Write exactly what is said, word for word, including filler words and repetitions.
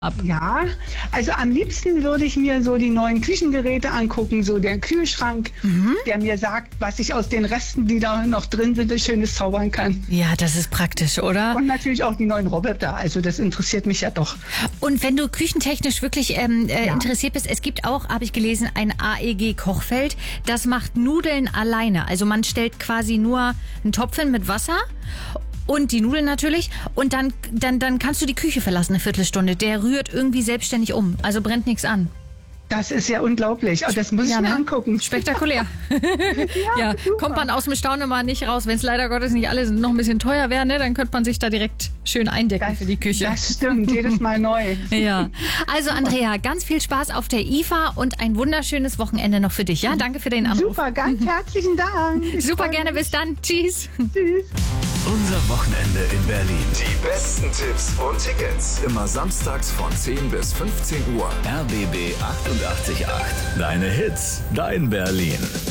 ab? Ja, also am liebsten würde ich mir so die neuen Küchengeräte angucken, so der Kühlschrank, mhm. der mir sagt, was ich aus den Resten, die da noch drin sind, Schönes zaubern kann. Ja, das ist praktisch, oder? Und natürlich auch die neuen Roboter, also das interessiert mich ja doch. Und wenn du küchentechnisch wirklich ähm, äh, ja. interessiert bist, es gibt auch, habe ich gelesen, ein A E G-Kochfeld, das macht Nudeln alleine. Also man stellt quasi nur einen Topf hin mit Wasser und die Nudeln natürlich. Und dann, dann, dann kannst du die Küche verlassen, eine Viertelstunde. Der rührt irgendwie selbstständig um. Also brennt nichts an. Das ist ja unglaublich. Oh, das muss ja, ich mir ne? angucken. Spektakulär. ja, ja kommt man aus dem Staunen mal nicht raus. Wenn es leider Gottes nicht alles noch ein bisschen teuer wäre, ne, dann könnte man sich da direkt schön eindecken das, für die Küche. Das stimmt, jedes Mal neu. ja. Also Andrea, ganz viel Spaß auf der I F A und ein wunderschönes Wochenende noch für dich. Ja, danke für den Anruf. Super, ganz herzlichen Dank. Ich Super gerne, bis dann. Tschüss. Tschüss. Unser Wochenende in Berlin. Die besten Tipps und Tickets. Immer samstags von zehn bis fünfzehn Uhr. R B B achtundachtzig Komma acht. Deine Hits, dein Berlin.